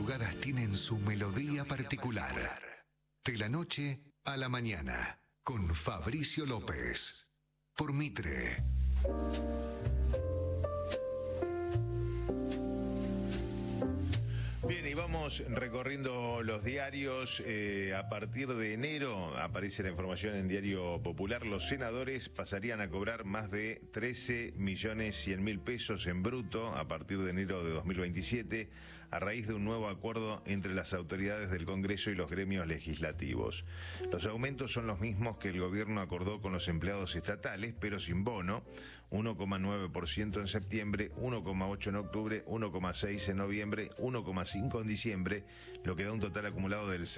madrugadas tienen su melodía particular. De la noche a la mañana, con Fabricio López. Por Mitre. Bien, y vamos recorriendo los diarios. A partir de enero, aparece la información en Diario Popular, los senadores pasarían a cobrar más de 13.100.000 pesos en bruto a partir de enero de 2027, a raíz de un nuevo acuerdo entre las autoridades del Congreso y los gremios legislativos. Los aumentos son los mismos que el gobierno acordó con los empleados estatales, pero sin bono: 1,9% en septiembre, 1,8% en octubre, 1,6% en noviembre, 1,5% en diciembre, lo que da un total acumulado del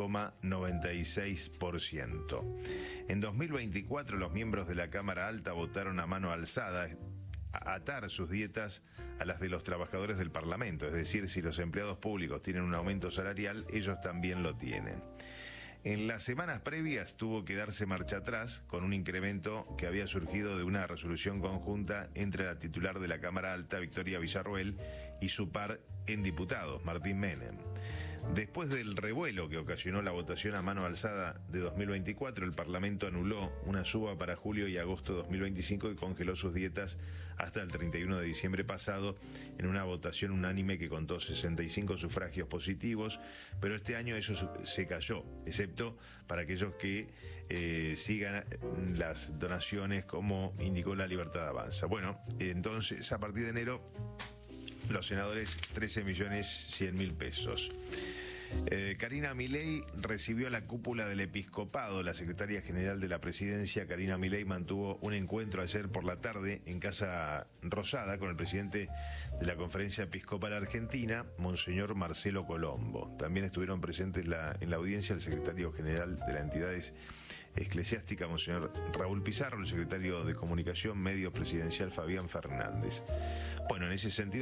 6,96%. En 2024, los miembros de la Cámara Alta votaron a mano alzada atar sus dietas a las de los trabajadores del Parlamento, es decir, si los empleados públicos tienen un aumento salarial, ellos también lo tienen. En las semanas previas tuvo que darse marcha atrás con un incremento que había surgido de una resolución conjunta entre la titular de la Cámara Alta, Victoria Villarroel, y su par en diputados, Martín Menem. Después del revuelo que ocasionó la votación a mano alzada de 2024, el Parlamento anuló una suba para julio y agosto de 2025 y congeló sus dietas hasta el 31 de diciembre pasado en una votación unánime que contó 65 sufragios positivos, pero este año eso se cayó, excepto para aquellos que sigan las donaciones, como indicó La Libertad Avanza. Bueno, entonces a partir de enero, los senadores 13.100.000 pesos. Karina Milei recibió a la cúpula del episcopado. La secretaria general de la presidencia, Karina Milei, mantuvo un encuentro ayer por la tarde en Casa Rosada con el presidente de la Conferencia Episcopal Argentina, Monseñor Marcelo Colombo. También estuvieron presentes en la audiencia el secretario general de las entidades eclesiásticas, Monseñor Raúl Pizarro, el secretario de Comunicación Medios Presidencial, Fabián Fernández. Bueno, en ese sentido,